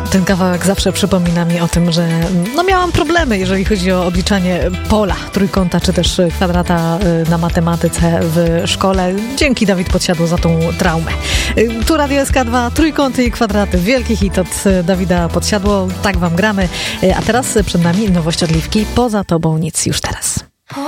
Ten kawałek zawsze przypomina mi o tym, że miałam problemy, jeżeli chodzi o obliczanie pola, trójkąta czy też kwadrata na matematyce w szkole. Dzięki Dawid Podsiadło za tą traumę. Tu Radio SK2, trójkąty i kwadraty. Wielki hit od Dawida Podsiadło. Tak wam gramy. A teraz przed nami nowość odliwki. Poza tobą nic już teraz.